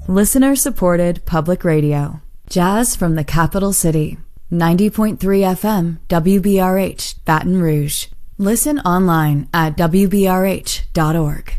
Listener-supported public radio. Jazz from the capital city. 90.3 FM, WBRH, Baton Rouge. Listen online at WBRH.org.